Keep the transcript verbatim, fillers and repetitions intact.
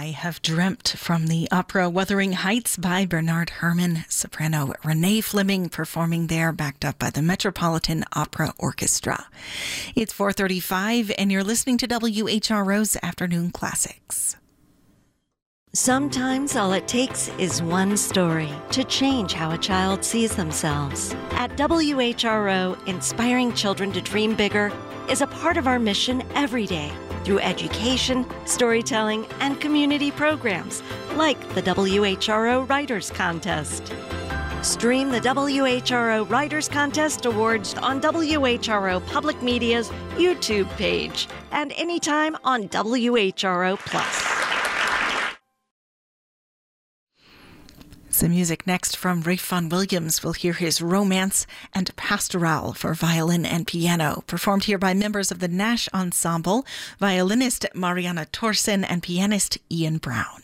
I Have Dreamt from the opera Wuthering Heights by Bernard Herrmann. Soprano Renee Fleming performing there, backed up by the Metropolitan Opera Orchestra. It's four thirty-five and you're listening to W H R O's Afternoon Classics. Sometimes all it takes is one story to change how a child sees themselves. At W H R O, inspiring children to dream bigger is a part of our mission every day through education, storytelling, and community programs like the W H R O Writers Contest. Stream the W H R O Writers Contest Awards on W H R O Public Media's YouTube page and anytime on W H R O Plus. Some music next from Ralph Vaughan Williams. We'll hear his Romance and Pastoral for violin and piano, performed here by members of the Nash Ensemble, violinist Mariana Thorsen and pianist Ian Brown.